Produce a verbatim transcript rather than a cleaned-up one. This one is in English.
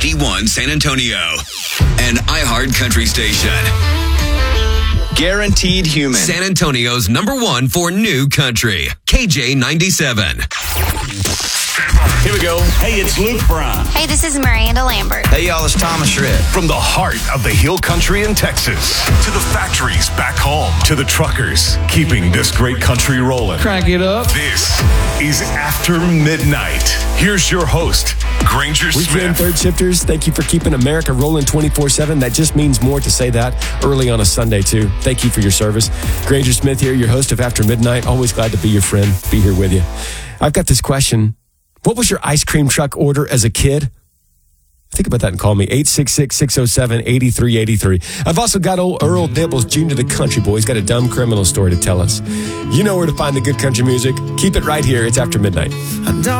H D one San Antonio, an iHeart Country station. Guaranteed Human. San Antonio's number one for new country. K J ninety-seven. Here we go. Hey, it's Luke Brown. Hey, this is Miranda Lambert. Hey, y'all, it's Thomas Rhett. From the heart of the Hill Country in Texas to the factories back home to the truckers keeping this great country rolling. Crank it up. This is After Midnight. Here's your host, Granger Weekend Smith. third shifters, thank you for keeping America rolling twenty-four seven. That just means more to say that early on a Sunday, too. Thank you for your service. Granger Smith here, your host of After Midnight. Always glad to be your friend, be here with you. I've got this question. What was your ice cream truck order as a kid? Think about that and call me, eight six six, six oh seven, eight three eight three. I've also got old Earl Dibbles, Junior the Country Boy. He's got a dumb criminal story to tell us. You know where to find the good country music. Keep it right here. It's After Midnight. I don't